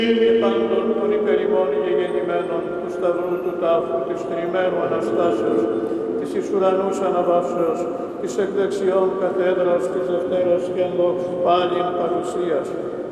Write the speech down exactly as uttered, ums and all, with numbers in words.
Και πάντων των υπερημών γεγεννημένων του Σταυρού του Τάφου, της τριημέρου Αναστάσεως, της εις ουρανούς αναβάσεως, της εκ δεξιών καθέδρας της Δευτέρας και εν δόξου πάλιν παρουσίας,